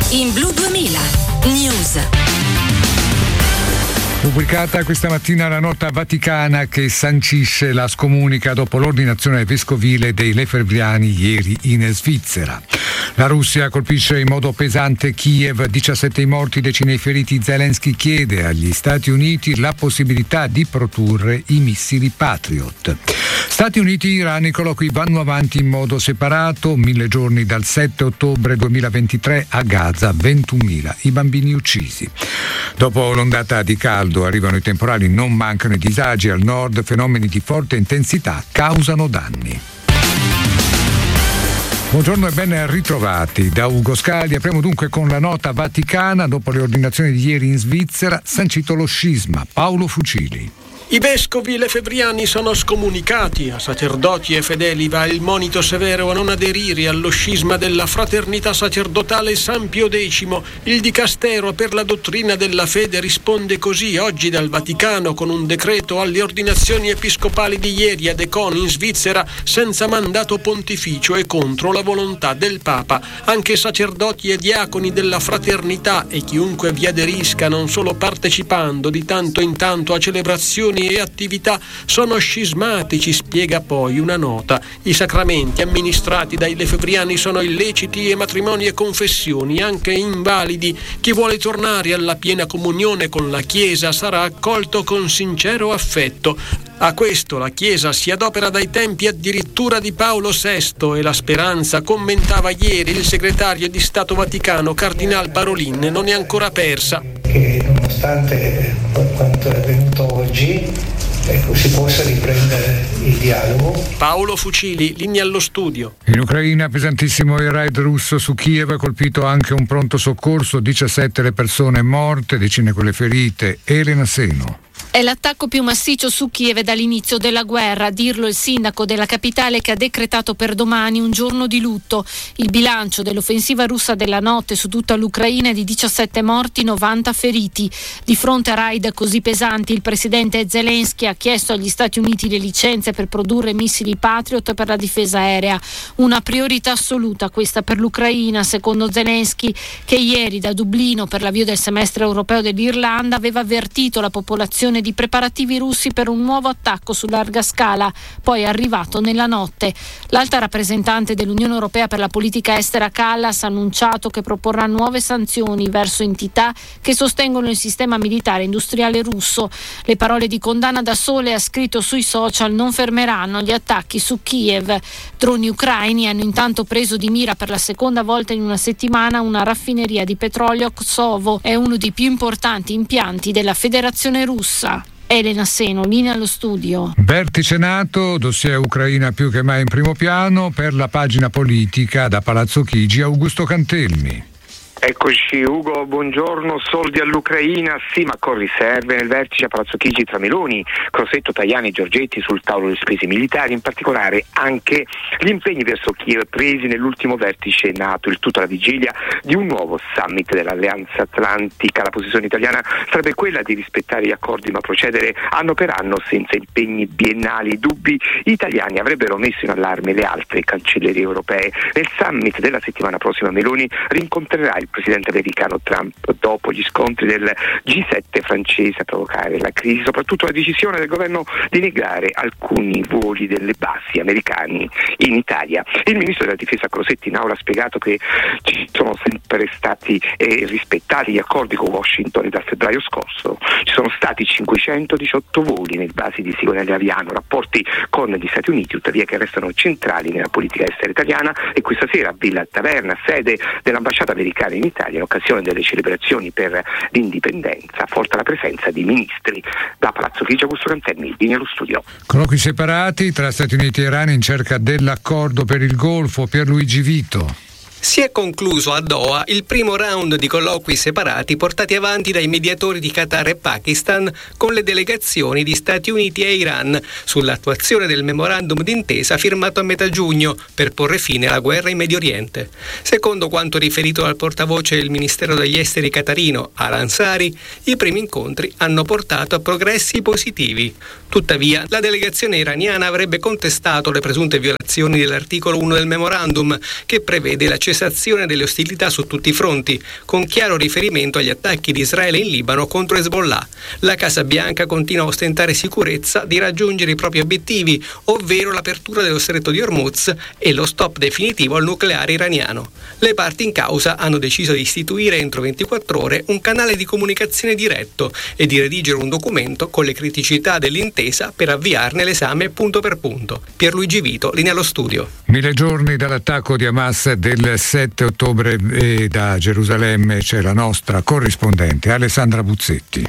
In Blu 2000 News. Pubblicata questa mattina la nota vaticana che sancisce la scomunica dopo l'ordinazione vescovile dei Lefebvriani ieri in Svizzera. La Russia colpisce in modo pesante Kiev, 17 i morti, decine i feriti. Zelensky chiede agli Stati Uniti la possibilità di produrre i missili Patriot. Stati Uniti e Iran, i colloqui vanno avanti in modo separato. 1000 giorni dal 7 ottobre 2023 a Gaza, 21.000 i bambini uccisi. Dopo l'ondata di caldo arrivano i temporali, non mancano i disagi al nord, fenomeni di forte intensità causano danni. Buongiorno e ben ritrovati da Ugo Scaldi. Apriamo dunque con la nota vaticana. Dopo le ordinazioni di ieri in Svizzera, sancito lo scisma. Paolo Fucili. I vescovi lefebvriani sono scomunicati, a sacerdoti e fedeli va il monito severo a non aderire allo scisma della fraternità sacerdotale San Pio X. Il dicastero per la dottrina della fede risponde così oggi dal Vaticano con un decreto alle ordinazioni episcopali di ieri ad Econ in Svizzera senza mandato pontificio e contro la volontà del Papa. Anche sacerdoti e diaconi della fraternità e chiunque vi aderisca non solo partecipando di tanto in tanto a celebrazioni e attività sono scismatici, spiega poi una nota. I sacramenti amministrati dai lefebvriani sono illeciti e matrimoni e confessioni anche invalidi. Chi vuole tornare alla piena comunione con la Chiesa sarà accolto con sincero affetto. A questo la Chiesa si adopera dai tempi addirittura di Paolo VI e la speranza, commentava ieri il segretario di Stato Vaticano Cardinal Parolin, non è ancora persa. Che nonostante quanto è avvenuto oggi, si possa riprendere il dialogo. Paolo Fucili, linea allo studio. In Ucraina pesantissimo il raid russo su Kiev, ha colpito anche un pronto soccorso, 17 le persone morte, decine quelle ferite. Elena Seno. È l'attacco più massiccio su Kiev dall'inizio della guerra, a dirlo il sindaco della capitale che ha decretato per domani un giorno di lutto. Il bilancio dell'offensiva russa della notte su tutta l'Ucraina è di 17 morti, 90 feriti. Di fronte a raid così pesanti, il presidente Zelensky ha chiesto agli Stati Uniti le licenze per produrre missili Patriot per la difesa aerea. Una priorità assoluta questa per l'Ucraina, secondo Zelensky, che ieri da Dublino per l'avvio del semestre europeo dell'Irlanda aveva avvertito la popolazione di preparativi russi per un nuovo attacco su larga scala, poi è arrivato nella notte. L'alta rappresentante dell'Unione Europea per la politica estera Kallas ha annunciato che proporrà nuove sanzioni verso entità che sostengono il sistema militare industriale russo. Le parole di condanna da sole, ha scritto sui social, non fermeranno gli attacchi su Kiev. Droni ucraini hanno intanto preso di mira per la seconda volta in una settimana una raffineria di petrolio a Kosovo. È uno dei più importanti impianti della Federazione Russa. Elena Seno, linea allo studio. Vertice NATO, dossier Ucraina più che mai in primo piano. Per la pagina politica da Palazzo Chigi, Augusto Cantelmi. Eccoci Ugo, buongiorno. Soldi all'Ucraina, sì ma con riserve. Nel vertice a Palazzo Chigi tra Meloni, Crosetto, Tajani e Giorgetti sul tavolo delle spese militari, in particolare anche gli impegni verso Kiev presi nell'ultimo vertice NATO, il tutto alla vigilia di un nuovo summit dell'Alleanza Atlantica. La posizione italiana sarebbe quella di rispettare gli accordi ma procedere anno per anno senza impegni biennali. I dubbi italiani avrebbero messo in allarme le altre cancellerie europee. Nel summit della settimana prossima Meloni rincontrerà il presidente americano Trump dopo gli scontri del G7 francese a provocare la crisi, soprattutto la decisione del governo di negare alcuni voli delle basi americani in Italia. Il ministro della difesa Crosetti in aula ha spiegato che ci sono sempre stati rispettati gli accordi con Washington e dal febbraio scorso ci sono stati 518 voli nelle basi di Sigonella Aviano, rapporti con gli Stati Uniti tuttavia che restano centrali nella politica estera italiana. E questa sera a Villa Taverna, sede dell'ambasciata americana in Italia, in occasione delle celebrazioni per l'indipendenza, porta la presenza di ministri. Da Palazzo Chigi, Augusto Cantelmi, linea allo studio. Colloqui separati tra Stati Uniti e Iran in cerca dell'accordo per il Golfo. Pierluigi Vito. Si è concluso a Doha il primo round di colloqui separati portati avanti dai mediatori di Qatar e Pakistan con le delegazioni di Stati Uniti e Iran sull'attuazione del memorandum d'intesa firmato a metà giugno per porre fine alla guerra in Medio Oriente. Secondo quanto riferito dal portavoce del Ministero degli Esteri qatarino Al-Ansari, i primi incontri hanno portato a progressi positivi. Tuttavia, la delegazione iraniana avrebbe contestato le presunte violazioni dell'articolo 1 del memorandum, che prevede la cessazione delle ostilità su tutti i fronti, con chiaro riferimento agli attacchi di Israele in Libano contro Hezbollah. La Casa Bianca continua a ostentare sicurezza di raggiungere i propri obiettivi, ovvero l'apertura dello stretto di Hormuz e lo stop definitivo al nucleare iraniano. Le parti in causa hanno deciso di istituire entro 24 ore un canale di comunicazione diretto e di redigere un documento con le criticità dell'intesa per avviarne l'esame punto per punto. Pierluigi Vito, linea allo studio. 1000 giorni dall'attacco di Hamas del 7 ottobre e da Gerusalemme c'è la nostra corrispondente Alessandra Buzzetti.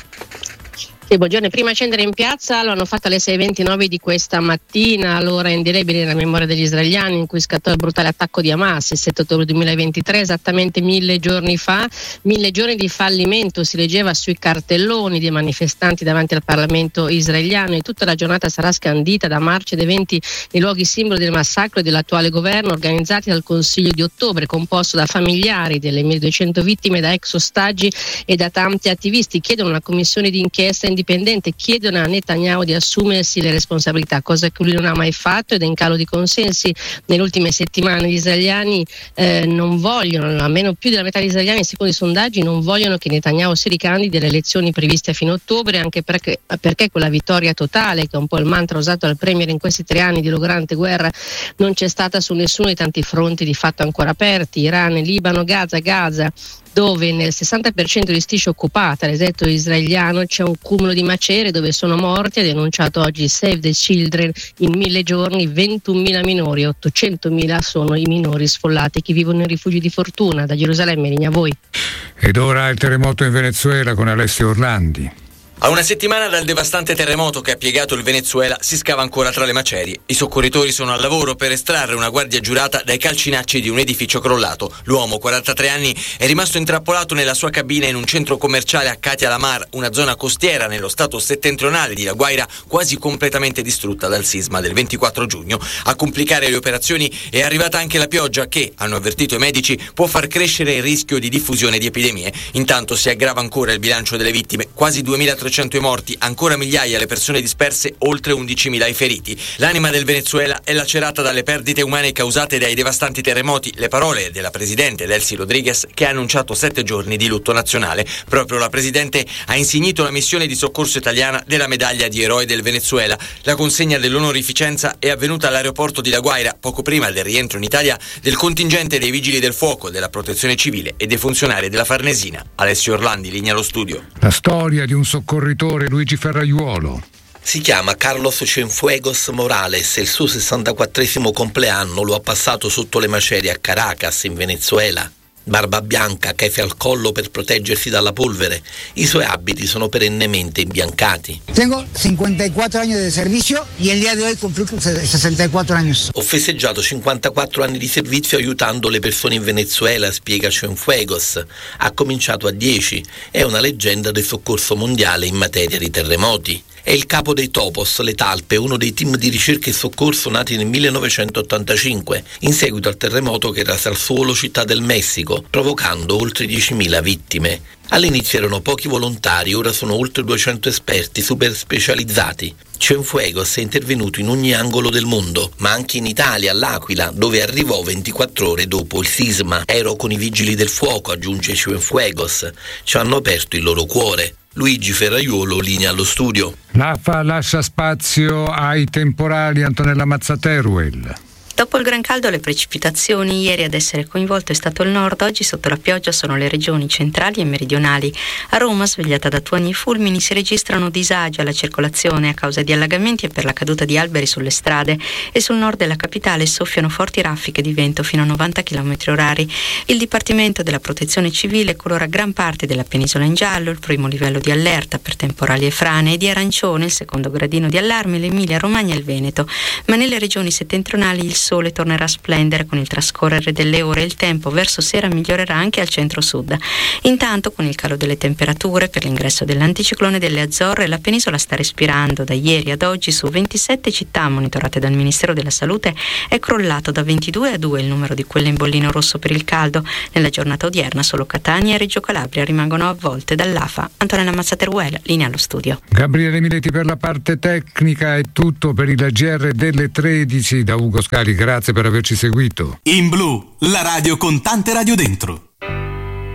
Buongiorno, prima di scendere in piazza lo hanno fatto alle 6:29 di questa mattina, l'ora indelebile nella memoria degli israeliani in cui scattò il brutale attacco di Hamas il 7 ottobre 2023, esattamente 1000 giorni fa. 1000 giorni di fallimento, si leggeva sui cartelloni dei manifestanti davanti al Parlamento israeliano, e tutta la giornata sarà scandita da marce ed eventi nei luoghi simbolo del massacro e dell'attuale governo, organizzati dal Consiglio di ottobre, composto da familiari delle 1200 vittime, da ex ostaggi e da tanti attivisti. Chiedono una commissione di inchiesta indipendente, chiedono a Netanyahu di assumersi le responsabilità, cosa che lui non ha mai fatto ed è in calo di consensi. Nelle ultime settimane gli israeliani non vogliono, almeno più della metà degli israeliani secondo i sondaggi, non vogliono che Netanyahu si ricandidi alle elezioni previste a fine ottobre, anche perché quella vittoria totale, che è un po' il mantra usato dal premier in questi 3 anni di logorante guerra, non c'è stata su nessuno dei tanti fronti di fatto ancora aperti: Iran, Libano, Gaza, dove nel 60% delle strisce occupate all'esercito israeliano c'è un cumulo di macerie dove sono morti, ha denunciato oggi Save the Children, in 1000 giorni 21.000 minori, 800.000 sono i minori sfollati che vivono in rifugi di fortuna. Da Gerusalemme, linea a voi. Ed ora il terremoto in Venezuela con Alessio Orlandi. A una settimana dal devastante terremoto che ha piegato il Venezuela si scava ancora tra le macerie. I soccorritori sono al lavoro per estrarre una guardia giurata dai calcinacci di un edificio crollato. L'uomo, 43 anni, è rimasto intrappolato nella sua cabina in un centro commerciale a Catia La Mar, una zona costiera nello stato settentrionale di La Guaira, quasi completamente distrutta dal sisma del 24 giugno. A complicare le operazioni è arrivata anche la pioggia che, hanno avvertito i medici, può far crescere il rischio di diffusione di epidemie. Intanto si aggrava ancora il bilancio delle vittime, quasi 2.300 i morti, ancora migliaia le persone disperse, oltre 11.000 i feriti. L'anima del Venezuela è lacerata dalle perdite umane causate dai devastanti terremoti. Le parole della presidente Delcy Rodriguez, che ha annunciato 7 giorni di lutto nazionale. Proprio la presidente ha insignito la missione di soccorso italiana della medaglia di eroe del Venezuela. La consegna dell'onorificenza è avvenuta all'aeroporto di La Guaira poco prima del rientro in Italia del contingente dei vigili del fuoco, della protezione civile e dei funzionari della Farnesina. Alessio Orlandi, linea allo studio. La storia di un soccorritore, Luigi Ferraiuolo. Si chiama Carlos Cienfuegos Morales e il suo 64esimo compleanno lo ha passato sotto le macerie a Caracas, in Venezuela. Barba bianca, kefe al collo per proteggersi dalla polvere. I suoi abiti sono perennemente imbiancati. Tengo 54 anni di servizio e il giorno di oggi compio 64 anni. Ho festeggiato 54 anni di servizio aiutando le persone in Venezuela, spiega Cienfuegos. Ha cominciato a 10, è una leggenda del soccorso mondiale in materia di terremoti. È il capo dei Topos, le talpe, uno dei team di ricerca e soccorso nati nel 1985, in seguito al terremoto che rase al suolo Città del Messico, provocando oltre 10.000 vittime. All'inizio erano pochi volontari, ora sono oltre 200 esperti super specializzati. Cienfuegos è intervenuto in ogni angolo del mondo, ma anche in Italia, all'Aquila, dove arrivò 24 ore dopo il sisma. Ero con i vigili del fuoco, aggiunge Cienfuegos. Ci hanno aperto il loro cuore. Luigi Ferraiuolo, linea allo studio. L'AFA lascia spazio ai temporali. Antonella Mazzateruel. Dopo il gran caldo e le precipitazioni, ieri ad essere coinvolto è stato il nord, oggi sotto la pioggia sono le regioni centrali e meridionali. A Roma, svegliata da tuoni e fulmini, si registrano disagi alla circolazione a causa di allagamenti e per la caduta di alberi sulle strade, e sul nord della capitale soffiano forti raffiche di vento fino a 90 km/h. Il Dipartimento della Protezione Civile colora gran parte della penisola in giallo, il primo livello di allerta per temporali e frane, e di arancione, il secondo gradino di allarme, l'Emilia Romagna e il Veneto. Ma nelle regioni settentrionali il sole tornerà a splendere con il trascorrere delle ore e il tempo verso sera migliorerà anche al centro-sud. Intanto, con il calo delle temperature per l'ingresso dell'anticiclone delle Azzorre, la penisola sta respirando. Da ieri ad oggi su 27 città monitorate dal Ministero della Salute è crollato da 22 a 2 il numero di quelle in bollino rosso per il caldo. Nella giornata odierna solo Catania e Reggio Calabria rimangono avvolte dall'AFA. Antonella Mazzateruel, linea allo studio. Gabriele Miletti per la parte tecnica. È tutto per il GR delle 13 da Ugo Scali Grazie per averci seguito. In Blu, la radio con tante radio dentro.